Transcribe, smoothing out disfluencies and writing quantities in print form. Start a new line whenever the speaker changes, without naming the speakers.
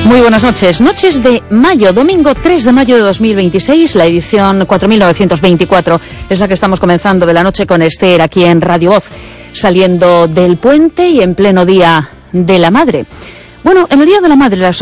Muy buenas noches. Noches de mayo, domingo 3 de mayo de 2026, la edición 4924 es la que estamos comenzando de la noche con Esther aquí en Radio Voz, saliendo del puente y en pleno Día de la Madre. Bueno, en el Día de la Madre, la